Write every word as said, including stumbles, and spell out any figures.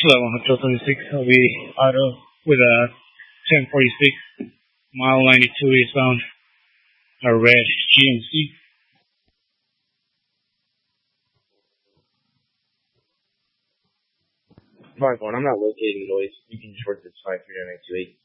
eleven Hotel twenty-six. I'll be auto with a ten forty-six, mile ninety-two eastbound, a red G M C. My phone, I'm not locating noise. You can just work this five three nine two eight.